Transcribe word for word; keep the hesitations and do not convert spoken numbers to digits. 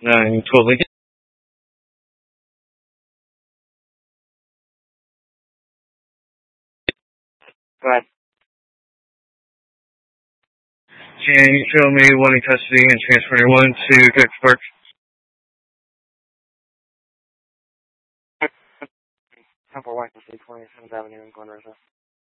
nine twelve Lincoln. Go ahead. Can you show me one in custody and transfer one to Gex Park? Temple West, twenty-seventh Avenue in Glen Rosa.